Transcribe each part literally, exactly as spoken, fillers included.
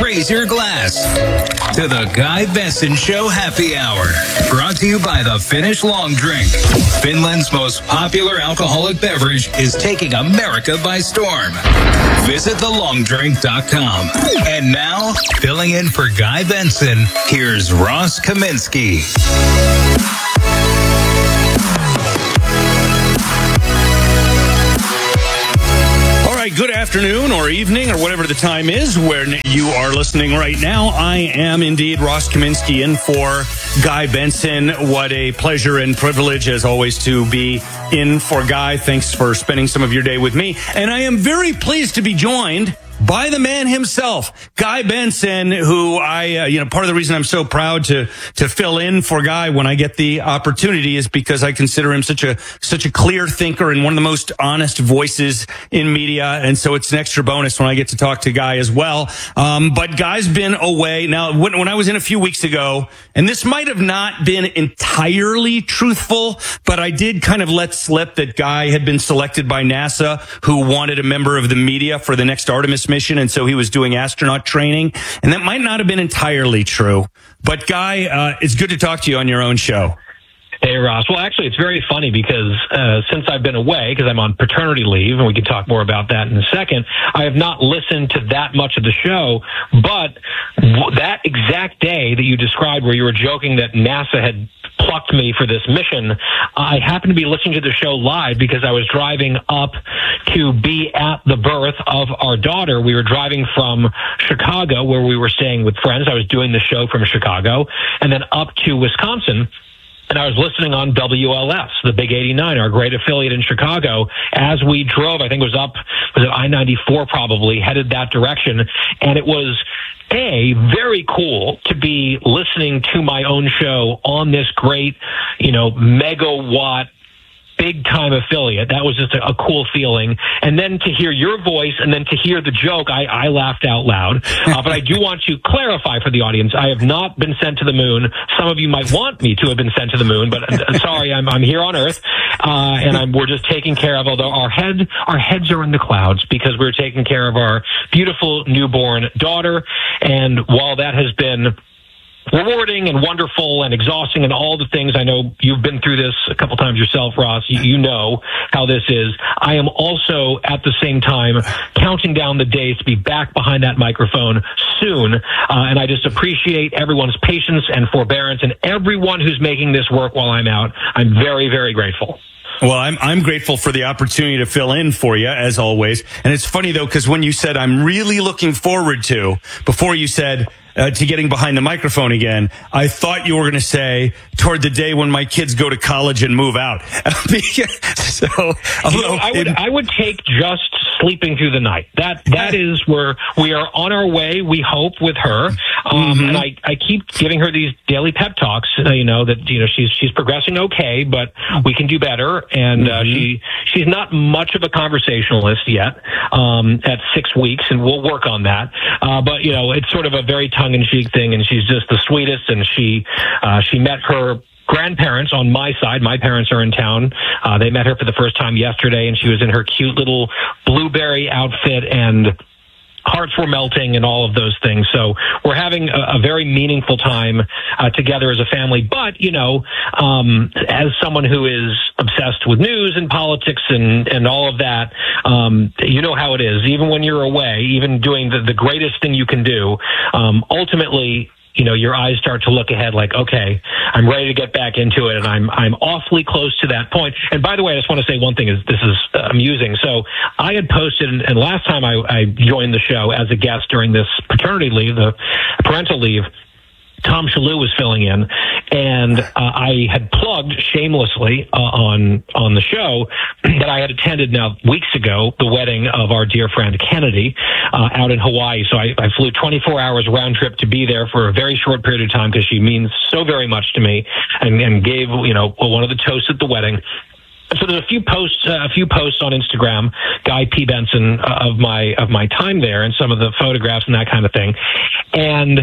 raise your glass to the Guy Benson Show Happy Hour. Brought to you by the Finnish Long Drink. Finland's most popular alcoholic beverage is taking America by storm. Visit the long drink dot com. And now, filling in for Guy Benson, here's Ross Kaminsky. Good afternoon or evening or whatever the time is when you are listening right now. I am indeed Ross Kaminsky in for Guy Benson. What a pleasure and privilege as always to be in for Guy. Thanks for spending some of your day with me. And I am very pleased to be joined by the man himself, Guy Benson, who I, uh, you know, part of the reason I'm so proud to, to fill in for Guy when I get the opportunity is because I consider him such a, such a clear thinker and one of the most honest voices in media. And so it's an extra bonus when I get to talk to Guy as well. Um, but Guy's been away. Now, when, when I was in a few weeks ago, and this might have not been entirely truthful, but I did kind of let slip that Guy had been selected by NASA, who wanted a member of the media for the next Artemis mission, and so he was doing astronaut training, and that might not have been entirely true. But Guy, uh, it's good to talk to you on your own show. Hey, Ross. Well, actually, it's very funny because uh, since I've been away, because I'm on paternity leave, and we can talk more about that in a second, I have not listened to that much of the show. But w- that exact day that you described where you were joking that NASA had plucked me for this mission, I happened to be listening to the show live because I was driving up to be at the birth of our daughter. We were driving from Chicago, where we were staying with friends. I was doing the show from Chicago, and then up to Wisconsin. And I was listening on W L S, the Big eighty-nine, our great affiliate in Chicago, as we drove. I think it was up, was it I ninety-four probably, headed that direction. And it was, A, very cool to be listening to my own show on this great, you know, megawatt, big-time affiliate. That was just a, a cool feeling. And then to hear your voice and then to hear the joke, I, I laughed out loud. Uh, but I do want to clarify for the audience, I have not been sent to the moon. Some of you might want me to have been sent to the moon, but uh, sorry, I'm, I'm here on Earth, uh, and I'm, we're just taking care of, although our head, our heads are in the clouds because we're taking care of our beautiful newborn daughter. And while that has been rewarding and wonderful and exhausting and all the things, I know you've been through this a couple times yourself, Ross. You, you know how this is. I am also at the same time counting down the days to be back behind that microphone soon. Uh, and I just appreciate everyone's patience and forbearance and everyone who's making this work while I'm out. I'm very, very grateful. Well, I'm I'm grateful for the opportunity to fill in for you, as always. And it's funny, though, because when you said I'm really looking forward to, before you said uh, to getting behind the microphone again, I thought you were going to say toward the day when my kids go to college and move out. so, you know, I would it, I would take just sleeping through the night. That that is where we are on our way, we hope, with her. Um, mm-hmm. And I, I keep giving her these daily pep talks, uh, you know, that, you know, she's she's progressing okay, but we can do better. And uh, mm-hmm. she she's not much of a conversationalist yet um, at six weeks, and we'll work on that. Uh, but, you know, it's sort of a very tongue-in-cheek thing, and she's just the sweetest, and she uh, she met her grandparents on my side. My parents are in town. Uh, they met her for the first time yesterday, and she was in her cute little blueberry outfit, and hearts were melting and all of those things. So we're having a, a very meaningful time uh, together as a family. But, you know, um, as someone who is obsessed with news and politics and, and all of that, um, you know how it is. Even when you're away, even doing the, the greatest thing you can do, um, ultimately, you know, your eyes start to look ahead like, okay, I'm ready to get back into it, and I'm I'm awfully close to that point. And by the way, I just want to say one thing, is this is uh, amusing. So I had posted, and, and last time I, I joined the show as a guest during this paternity leave, the parental leave, Tom Shalhoub was filling in, and uh, I had plugged shamelessly uh, on on the show that I had attended now weeks ago the wedding of our dear friend Kennedy uh, out in Hawaii. So I, I flew twenty-four hours round trip to be there for a very short period of time because she means so very much to me, and, and gave, you know, one of the toasts at the wedding. So there's a few posts, uh, a few posts on Instagram, Guy P. Benson, uh, of my of my time there, and some of the photographs and that kind of thing. And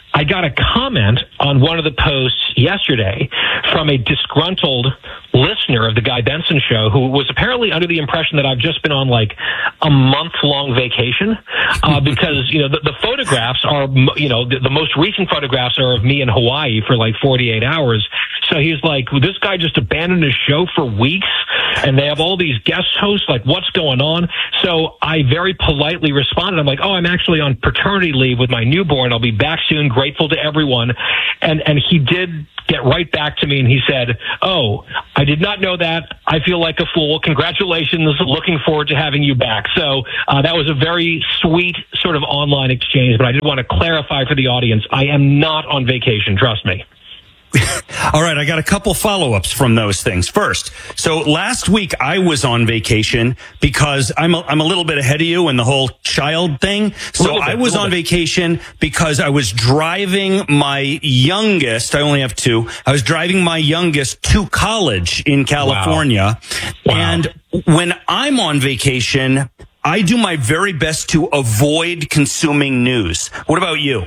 I got a comment on one of the posts yesterday from a disgruntled listener of the Guy Benson Show who was apparently under the impression that I've just been on like a month-long vacation uh, because, you know, the, the photographs are, you know, the, the most recent photographs are of me in Hawaii for like forty-eight hours. So he's like, this guy just abandoned his show for weeks and they have all these guest hosts. Like, what's going on? So I very politely responded. I'm like, oh, I'm actually on paternity leave with my newborn. I'll be back soon. Grateful to everyone. And, and he did get right back to me and he said, oh, I did not know that. I feel like a fool. Congratulations. Looking forward to having you back. So uh, that was a very sweet sort of online exchange, but I did want to clarify for the audience, I am not on vacation. Trust me. All right, I got a couple follow-ups from those things. First, so last week I was on vacation because I'm a, I'm a little bit ahead of you in the whole child thing. So bit, I was on bit. vacation because I was driving my youngest, I only have two, I was driving my youngest to college in California. Wow. Wow. And when I'm on vacation, I do my very best to avoid consuming news. What about you?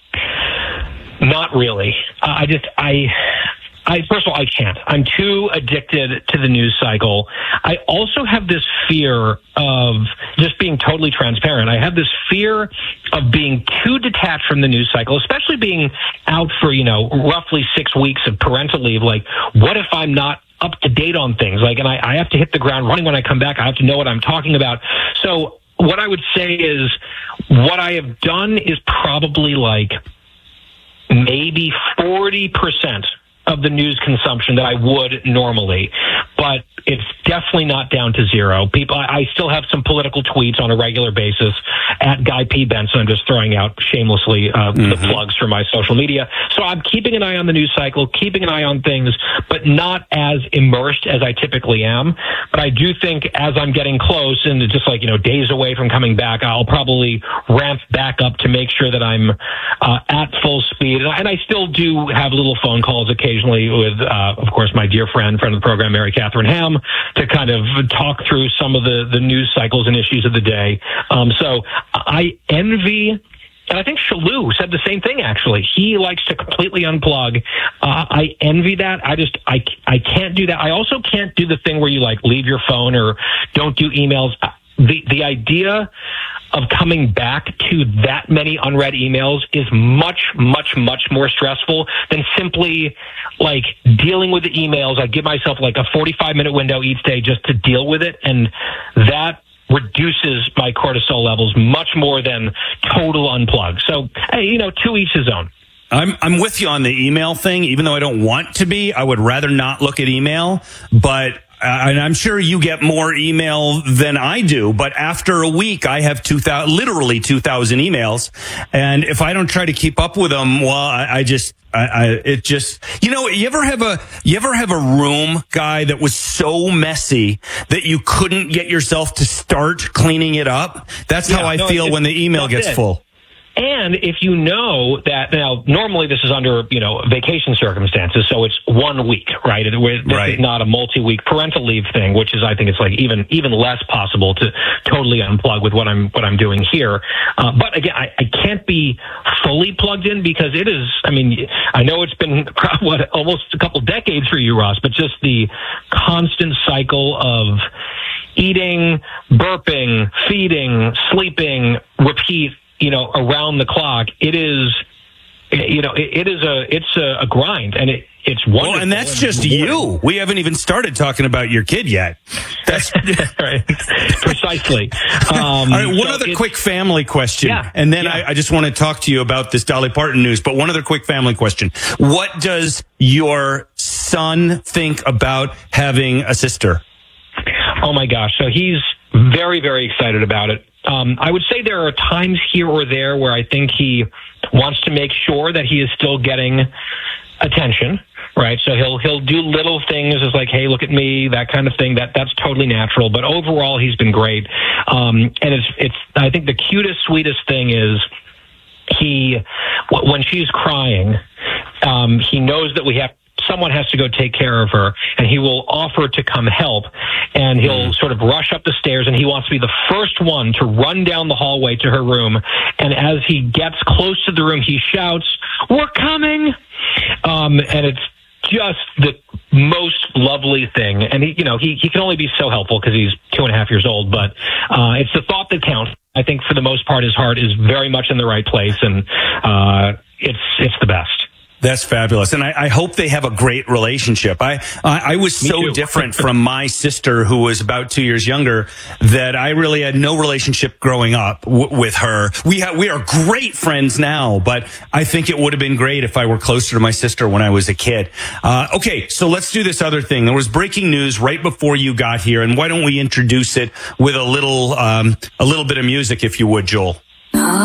Not really. Uh, I just, I, I, first of all, I can't. I'm too addicted to the news cycle. I also have this fear of just being totally transparent. I have this fear of being too detached from the news cycle, especially being out for, you know, roughly six weeks of parental leave. Like, what if I'm not up to date on things? Like, and I, I have to hit the ground running when I come back. I have to know what I'm talking about. So what I would say is what I have done is probably like, maybe forty percent of the news consumption that I would normally, but it's definitely not down to zero. People, I, I still have some political tweets on a regular basis at Guy P. Benson. I'm just throwing out shamelessly uh, mm-hmm. the plugs for my social media. So I'm keeping an eye on the news cycle, keeping an eye on things, but not as immersed as I typically am. But I do think as I'm getting close and just like, you know, days away from coming back, I'll probably ramp back up to make sure that I'm uh, at full speed. And I, and I still do have little phone calls occasionally with, uh, of course, my dear friend, friend of the program, Mary Catherine Ham, to kind of talk through some of the, the news cycles and issues of the day. Um, so I envy, and I think Shalou said the same thing, actually. He likes to completely unplug. Uh, I envy that. I just, I, I can't do that. I also can't do the thing where you like leave your phone or don't do emails. The, the idea of coming back to that many unread emails is much, much, much more stressful than simply like dealing with the emails. I give myself like a forty-five minute window each day just to deal with it. And that reduces my cortisol levels much more than total unplug. So, hey, you know, to each his own. I'm I'm with you on the email thing. Even though I don't want to be, I would rather not look at email, but Uh, and I'm sure you get more email than I do, but after a week, I have two thousand, literally two thousand emails. And if I don't try to keep up with them, well, I, I just, I, I, it just, you know, you ever have a, you ever have a room, Guy, that was so messy that you couldn't get yourself to start cleaning it up? That's yeah, how I no, feel when the email gets it. full. And if you know that, now, normally this is under, you know, vacation circumstances, so it's one week, right? This right. is not a multi-week parental leave thing, which is, I think it's like even, even less possible to totally unplug with what I'm, what I'm doing here. Uh, but again, I, I can't be fully plugged in because it is, I mean, I know it's been, what, almost a couple decades for you, Ross, but just the constant cycle of eating, burping, feeding, sleeping, repeat, you know, around the clock, it is, you know, it, it is a, it's a, a grind, and it, it's wonderful. Well, and that's and just rewarding. You. We haven't even started talking about your kid yet. That's right. Precisely. Um, All right. One so other quick family question, yeah, and then yeah. I, I just want to talk to you about this Dolly Parton news. But one other quick family question: what does your son think about having a sister? Oh my gosh! So he's very, very excited about it. Um, I would say there are times here or there where I think he wants to make sure that he is still getting attention, right? So he'll he'll do little things as like, hey, look at me, that kind of thing. That that's totally natural. But overall, he's been great. Um, and it's it's I think the cutest, sweetest thing is he when she's crying, um, he knows that we have someone has to go take care of her, and he will offer to come help, and he'll sort of rush up the stairs, and he wants to be the first one to run down the hallway to her room. And as he gets close to the room, he shouts, "We're coming!" Um, and it's just the most lovely thing. And he, you know, he, he can only be so helpful because he's two and a half years old, but uh, it's the thought that counts. I think for the most part, his heart is very much in the right place, and uh, it's it's the best. That's fabulous. And I, I hope they have a great relationship. I, I, I was so different from my sister, who was about two years younger, that I really had no relationship growing up w- with her. We ha- we are great friends now, but I think it would have been great if I were closer to my sister when I was a kid. Uh, okay, so let's do this other thing. There was breaking news right before you got here, and why don't we introduce it with a little, um, a little bit of music, if you would, Joel?